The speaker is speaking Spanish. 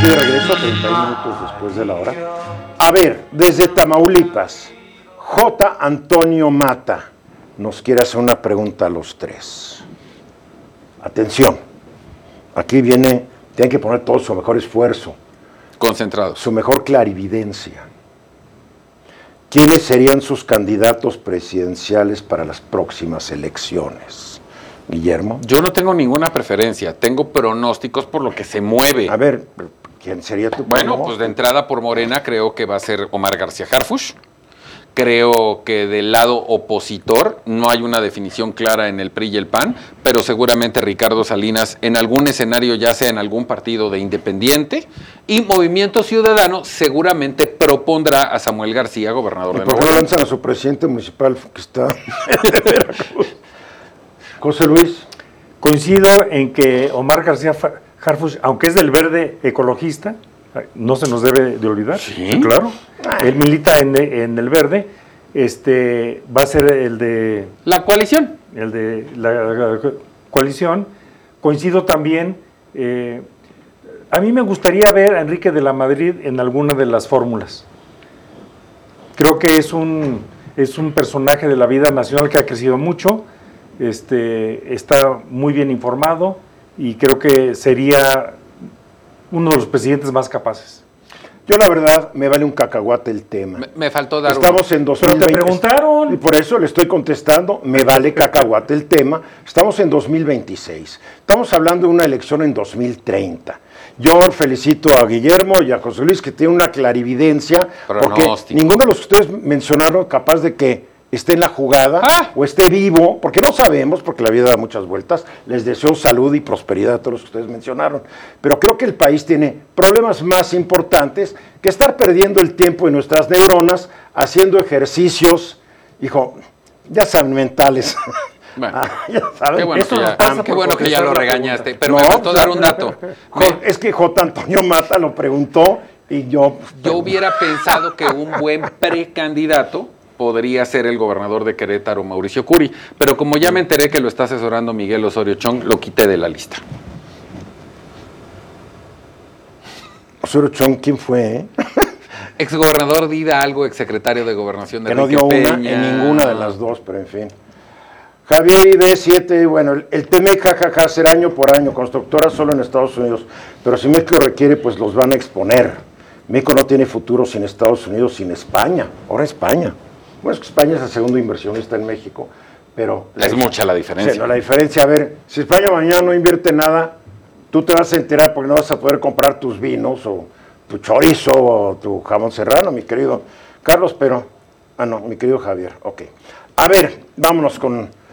aquí de regreso, 31 minutos después de la hora. A ver, desde Tamaulipas, J. Antonio Mata nos quiere hacer una pregunta a los tres. Atención, aquí tienen que poner todo su mejor esfuerzo. Concentrados. Su mejor clarividencia. ¿Quiénes serían sus candidatos presidenciales para las próximas elecciones? Guillermo. Yo no tengo ninguna preferencia, tengo pronósticos por lo que se mueve. A ver, ¿quién sería tu Bueno, pues de entrada por Morena creo que va a ser Omar García Harfuch. Creo que del lado opositor no hay una definición clara en el PRI y el PAN, pero seguramente Ricardo Salinas en algún escenario, ya sea en algún partido de independiente, y Movimiento Ciudadano seguramente propondrá a Samuel García, gobernador de Nuevo León. ¿Por qué no lanzan a su presidente municipal que está en Veracruz? José Luis. Coincido en que Omar García Harfuch, aunque es del Verde ecologista, no se nos debe de olvidar. Sí, claro. Él milita en el Verde. Va a ser el de la coalición. El de la coalición. Coincido también. A mí me gustaría ver a Enrique de la Madrid en alguna de las fórmulas. Creo que es un personaje de la vida nacional que ha crecido mucho. Está muy bien informado y creo que sería uno de los presidentes más capaces. Yo la verdad me vale un cacahuate el tema. Me faltó dar Estamos en 2020. Pero te preguntaron. Y por eso le estoy contestando, me vale cacahuate el tema. Estamos en 2026. Estamos hablando de una elección en 2030. Yo felicito a Guillermo y a José Luis que tienen una clarividencia. Porque ninguno de los que ustedes mencionaron capaz de que esté en la jugada o esté vivo, porque no sabemos, porque la vida da muchas vueltas. Les deseo salud y prosperidad a todos los que ustedes mencionaron, pero creo que el país tiene problemas más importantes que estar perdiendo el tiempo en nuestras neuronas haciendo ejercicios, hijo, ya saben, mentales. Bueno, ya saben. Qué bueno que ya lo regañaste, pero me faltó dar un dato. Es que J. Antonio Mata lo preguntó y yo hubiera pensado que un buen precandidato podría ser el gobernador de Querétaro, Mauricio Curi, pero como ya me enteré que lo está asesorando Miguel Osorio Chong, lo quité de la lista. Osorio Chong, ¿quién fue? Exgobernador de Hidalgo, exsecretario de Gobernación de Enrique Peña. Que no dio una en ninguna de las dos, pero en fin. Javier ID7, bueno, el TMEC, jajaja, será año por año, constructora solo en Estados Unidos, pero si México requiere, pues los van a exponer. México no tiene futuro sin Estados Unidos, sin España. Ahora España. Bueno, es que España es el segundo inversionista en México, pero... Es mucha la diferencia. Sí, la diferencia, a ver, si España mañana no invierte nada, tú te vas a enterar porque no vas a poder comprar tus vinos o tu chorizo o tu jamón serrano, mi querido Carlos, pero... Ah, no, mi querido Javier, ok. A ver, vámonos con